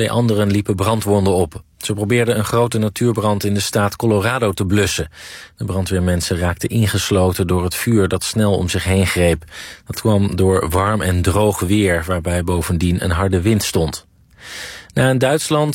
2 anderen liepen brandwonden op. Ze probeerden een grote natuurbrand in de staat Colorado te blussen. De brandweermensen raakten ingesloten door het vuur dat snel om zich heen greep. Dat kwam door warm en droog weer, waarbij bovendien een harde wind stond. In Duitsland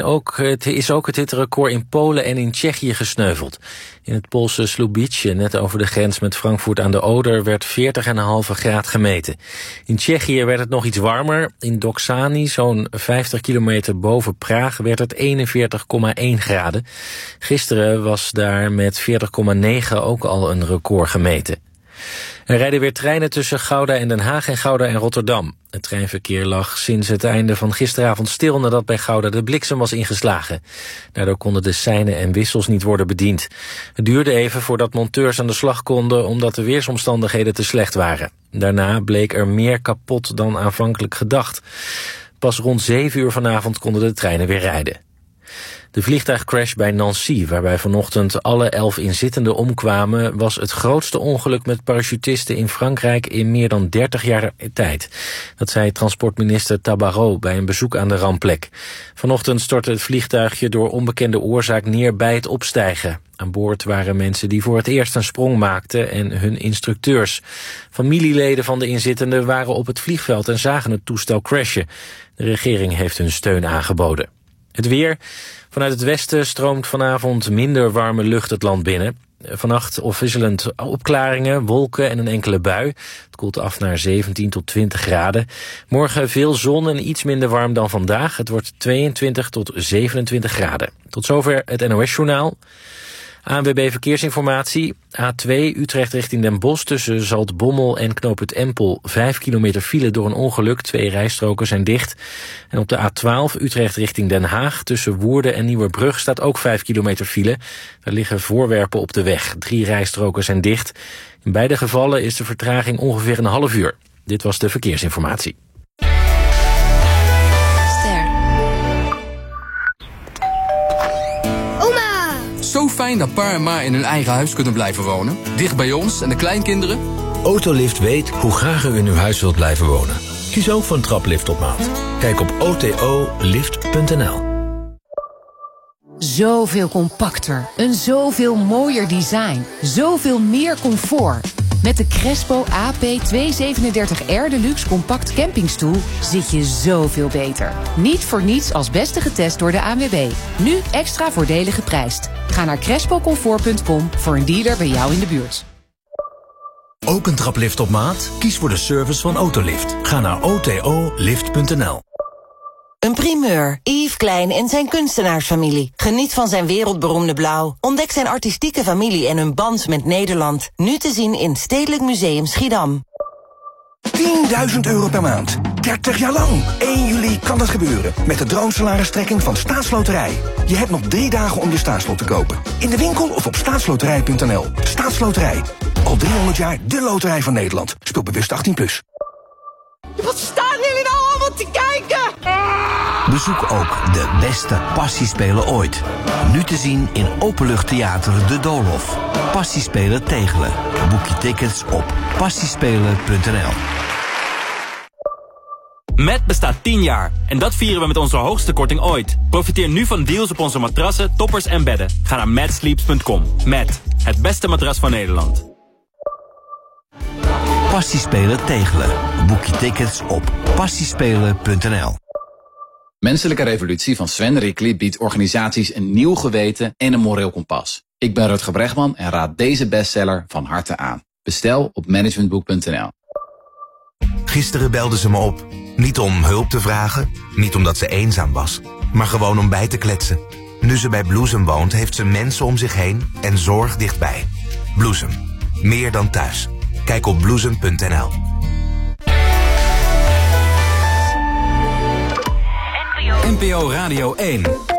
is ook het hitterecord in Polen en in Tsjechië gesneuveld. In het Poolse Słubice, net over de grens met Frankfurt aan de Oder, werd 40,5 graden gemeten. In Tsjechië werd het nog iets warmer. In Doksani, zo'n 50 kilometer boven Praag, werd het 41,1 graden. Gisteren was daar met 40,9 ook al een record gemeten. Er rijden weer treinen tussen Gouda en Den Haag en Gouda en Rotterdam. Het treinverkeer lag sinds het einde van gisteravond stil nadat bij Gouda de bliksem was ingeslagen. Daardoor konden de seinen en wissels niet worden bediend. Het duurde even voordat monteurs aan de slag konden omdat de weersomstandigheden te slecht waren. Daarna bleek er meer kapot dan aanvankelijk gedacht. Pas rond 7 uur vanavond konden de treinen weer rijden. De vliegtuigcrash bij Nancy, waarbij vanochtend alle 11 inzittenden omkwamen, was het grootste ongeluk met parachutisten in Frankrijk in meer dan 30 jaar tijd. Dat zei transportminister Tabarot bij een bezoek aan de rampplek. Vanochtend stortte het vliegtuigje door onbekende oorzaak neer bij het opstijgen. Aan boord waren mensen die voor het eerst een sprong maakten en hun instructeurs. Familieleden van de inzittenden waren op het vliegveld en zagen het toestel crashen. De regering heeft hun steun aangeboden. Het weer. Vanuit het westen stroomt vanavond minder warme lucht het land binnen. Vannacht afwisselend opklaringen, wolken en een enkele bui. Het koelt af naar 17 tot 20 graden. Morgen veel zon en iets minder warm dan vandaag. Het wordt 22 tot 27 graden. Tot zover het NOS-journaal. ANWB Verkeersinformatie. A2 Utrecht richting Den Bosch tussen Zaltbommel en knooppunt Empel. 5 kilometer file door een ongeluk. 2 rijstroken zijn dicht. En op de A12 Utrecht richting Den Haag tussen Woerden en Nieuwerbrug staat ook 5 kilometer file. Daar liggen voorwerpen op de weg. 3 rijstroken zijn dicht. In beide gevallen is de vertraging ongeveer een half uur. Dit was de verkeersinformatie. Zo fijn dat pa en ma in hun eigen huis kunnen blijven wonen. Dicht bij ons en de kleinkinderen. Autolift weet hoe graag u in uw huis wilt blijven wonen. Kies ook voor een traplift op maat. Kijk op otolift.nl. Zoveel compacter, een zoveel mooier design, zoveel meer comfort. Met de Crespo AP237R Deluxe Compact Campingstoel zit je zoveel beter. Niet voor niets als beste getest door de ANWB. Nu extra voordelig geprijsd. Ga naar crespocomfort.com voor een dealer bij jou in de buurt. Ook een traplift op maat? Kies voor de service van Autolift. Ga naar otolift.nl. Een primeur. Yves Klein en zijn kunstenaarsfamilie. Geniet van zijn wereldberoemde blauw. Ontdek zijn artistieke familie en hun band met Nederland. Nu te zien in Stedelijk Museum Schiedam. 10.000 euro per maand. 30 jaar lang. 1 juli kan dat gebeuren. Met de droomsalaristrekking van Staatsloterij. Je hebt nog 3 dagen om je staatslot te kopen. In de winkel of op staatsloterij.nl. Staatsloterij. Al 300 jaar de loterij van Nederland. Speel bewust 18+. Wat staan jullie nou allemaal te kijken? Bezoek ook de beste passiespelen ooit. Nu te zien in Openluchttheater De Doolhof. Passiespelen Tegelen. Boek je tickets op passiespelen.nl. Met bestaat 10 jaar. En dat vieren we met onze hoogste korting ooit. Profiteer nu van deals op onze matrassen, toppers en bedden. Ga naar matsleeps.com. Met het beste matras van Nederland. Passiespelen Tegelen. Boek je tickets op passiespelen.nl. Menselijke Revolutie van Sven Rickli biedt organisaties een nieuw geweten en een moreel kompas. Ik ben Rutger Bregman en raad deze bestseller van harte aan. Bestel op managementboek.nl. Gisteren belde ze me op. Niet om hulp te vragen, niet omdat ze eenzaam was, maar gewoon om bij te kletsen. Nu ze bij Bloesem woont, heeft ze mensen om zich heen en zorg dichtbij. Bloesem. Meer dan thuis. Kijk op bloesem.nl. NPO Radio 1.